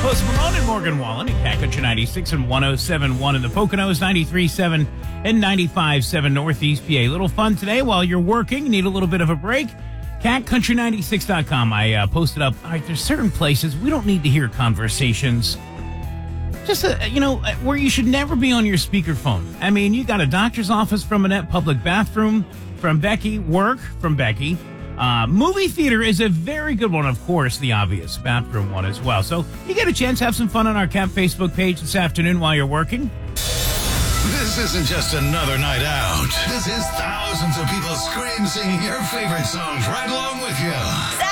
Post Malone and Morgan Wallen at Cat Country 96 and 107.1 in the Poconos, 93.7 and 95.7 Northeast PA. Little fun today while you're working. Need a little bit of a break. CatCountry96.com. I posted up, all right, there's certain places we don't need to hear conversations. Just, where you should never be on your speakerphone. I mean, you got a doctor's office from Annette, public bathroom from Becky, work from Becky. Movie theater is a very good one, of course, the obvious bathroom one as well. So you get a chance to have some fun on our Cat Facebook page this afternoon while you're working. This isn't just another night out. This is thousands of people singing your favorite songs right along with you.